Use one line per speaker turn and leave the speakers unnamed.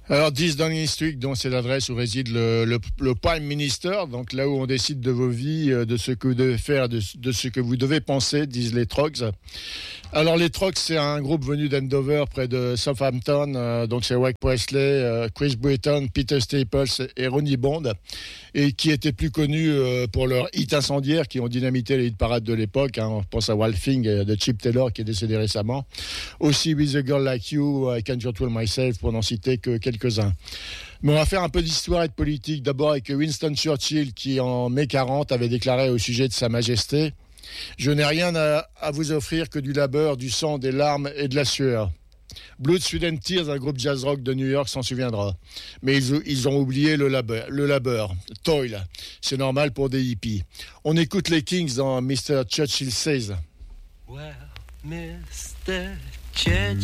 Alors 10 Downing Street, donc c'est l'adresse où réside le Prime Minister, donc là où on décide de vos vies, de ce que vous devez faire, de ce que vous devez penser, disent les Trogs. Alors les Trogs, c'est un groupe venu d'Andover, près de Southampton, donc c'est Wake Presley, Chris Britton, Peter Staples et Ronnie Bond, et qui étaient plus connus pour leurs hits incendiaires qui ont dynamité les hit parades de l'époque. On pense à Walfing de Chip Taylor qui est décédé récemment. Aussi With a Girl Like You, I Can't Control Myself, pour n'en citer que quelques-uns. Mais on va faire un peu d'histoire et de politique. D'abord avec Winston Churchill qui, en mai 40, avait déclaré au sujet de Sa Majesté: « Je n'ai rien à vous offrir que du labeur, du sang, des larmes et de la sueur. » Blood, Sweat and Tears, un groupe jazz rock de New York, s'en souviendra. Mais ils ont oublié le labeur. Toil, c'est normal pour des hippies. On écoute les Kings dans Mr. Churchill Says.
Well, Mr. Churchill